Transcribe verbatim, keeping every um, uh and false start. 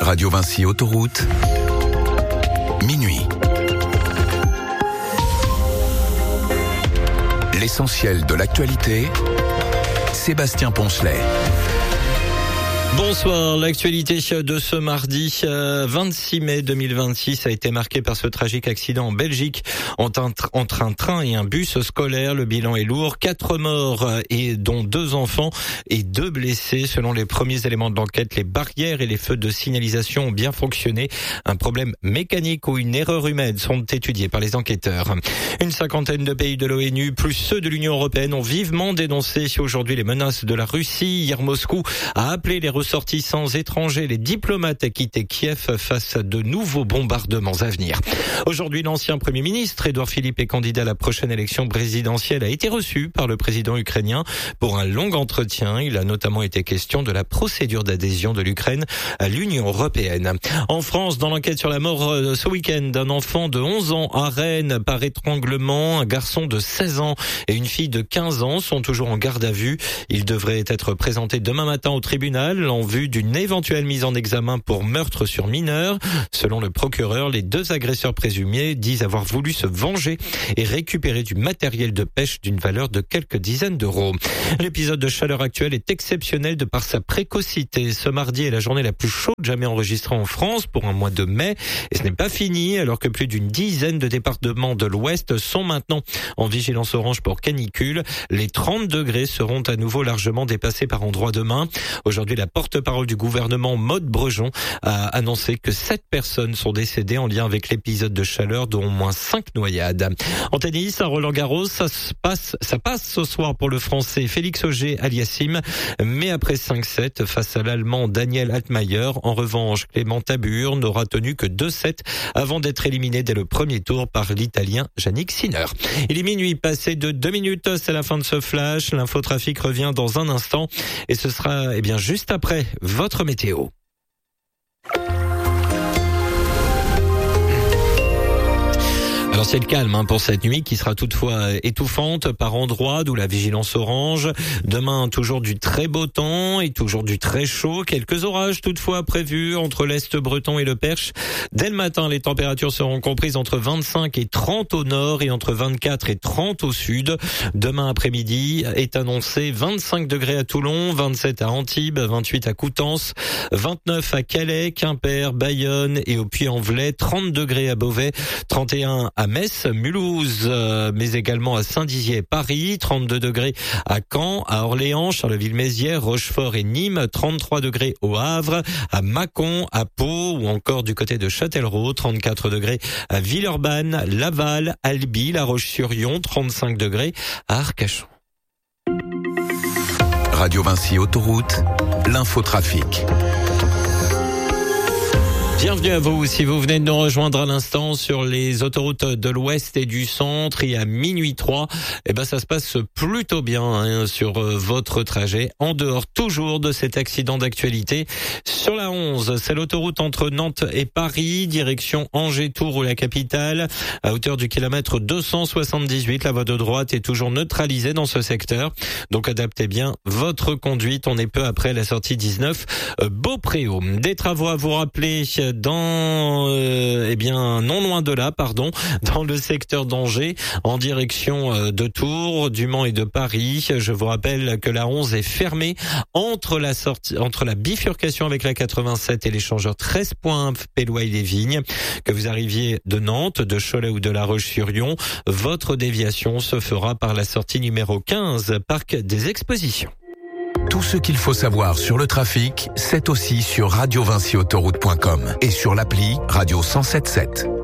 Radio Vinci Autoroute, minuit. L'essentiel de l'actualité, Sébastien Poncelet. Bonsoir, l'actualité de ce mardi vingt-six mai deux mille vingt-six a été marquée par ce tragique accident en Belgique entre un train et un bus scolaire. Le bilan est lourd, quatre morts et dont deux enfants et deux blessés. Selon les premiers éléments de l'enquête, les barrières et les feux de signalisation ont bien fonctionné. Un problème mécanique ou une erreur humaine sont étudiés par les enquêteurs. Une cinquantaine de pays de l'ONU plus ceux de l'Union européenne ont vivement dénoncé aujourd'hui les menaces de la Russie. Hier, Moscou a appelé les ressortissants étrangers, les diplomates à quitter Kiev face à de nouveaux bombardements à venir. Aujourd'hui, l'ancien Premier ministre, Édouard Philippe, est candidat à la prochaine élection présidentielle, a été reçu par le président ukrainien pour un long entretien. Il a notamment été question de la procédure d'adhésion de l'Ukraine à l'Union européenne. En France, dans l'enquête sur la mort ce week-end d'un enfant de onze ans à Rennes par étranglement, un garçon de seize ans et une fille de quinze ans sont toujours en garde à vue. Ils devraient être présentés demain matin au tribunal en vue d'une éventuelle mise en examen pour meurtre sur mineur. Selon le procureur, les deux agresseurs présumés disent avoir voulu se venger et récupérer du matériel de pêche d'une valeur de quelques dizaines d'euros. L'épisode de chaleur actuel est exceptionnel de par sa précocité. Ce mardi est la journée la plus chaude jamais enregistrée en France pour un mois de mai. Et ce n'est pas fini, alors que plus d'une dizaine de départements de l'Ouest sont maintenant en vigilance orange pour canicule. Les trente degrés seront à nouveau largement dépassés par endroits demain. Aujourd'hui, la porte-parole du gouvernement, Maude Brejon, a annoncé que sept personnes sont décédées en lien avec l'épisode de chaleur, dont au moins cinq noyades. En tennis, à Roland-Garros, ça se passe, ça passe ce soir pour le Français Félix Auger-Aliassime, mais après cinq sept face à l'Allemand Daniel Altmaier. En revanche, Clément Tabur n'aura tenu que deux sept avant d'être éliminé dès le premier tour par l'Italien Jannik Sinner. Il est minuit, passé de deux minutes, c'est la fin de ce flash. L'infotrafic revient dans un instant et ce sera, eh bien, juste après votre météo. Alors c'est le calme hein, pour cette nuit qui sera toutefois étouffante par endroits, d'où la vigilance orange. Demain, toujours du très beau temps et toujours du très chaud. Quelques orages toutefois prévus entre l'Est breton et le Perche. Dès le matin, les températures seront comprises entre vingt-cinq et trente au nord et entre vingt-quatre et trente au sud. Demain après-midi est annoncé vingt-cinq degrés à Toulon, vingt-sept à Antibes, vingt-huit à Coutances, vingt-neuf à Calais, Quimper, Bayonne et au Puy-en-Velay, trente degrés à Beauvais, trente et un à Metz, Mulhouse, euh, mais également à Saint-Dizier et Paris, trente-deux degrés à Caen, à Orléans, Charleville-Mézières, Rochefort et Nîmes, trente-trois degrés au Havre, à Mâcon, à Pau ou encore du côté de Châtellerault, trente-quatre degrés à Villeurbanne, Laval, Albi, La Roche-sur-Yon, trente-cinq degrés à Arcachon. Radio Vinci Autoroute, l'infotrafic. Bienvenue à vous, si vous venez de nous rejoindre à l'instant sur les autoroutes de l'Ouest et du Centre, et à minuit trois, eh ben ça se passe plutôt bien hein, sur votre trajet, en dehors toujours de cet accident d'actualité. Sur la onze, c'est l'autoroute entre Nantes et Paris, direction Angers-Tours ou la capitale, à hauteur du kilomètre deux cent soixante-dix-huit. La voie de droite est toujours neutralisée dans ce secteur, donc adaptez bien votre conduite. On est peu après la sortie dix-neuf Beaupréau. Des travaux à vous rappeler dans euh, eh bien non loin de là pardon dans le secteur d'Angers en direction euh, de Tours, du Mans et de Paris. Je vous rappelle que la onze est fermée entre la sortie entre la bifurcation avec la quatre-vingt-sept et l'échangeur treize points Péloy-les-Vignes. Que vous arriviez de Nantes, de Cholet ou de La Roche-sur-Yon, votre déviation se fera par la sortie numéro quinze Parc des Expositions. Tout ce qu'il faut savoir sur le trafic, c'est aussi sur radio vinci autoroute point com et sur l'appli Radio cent sept sept.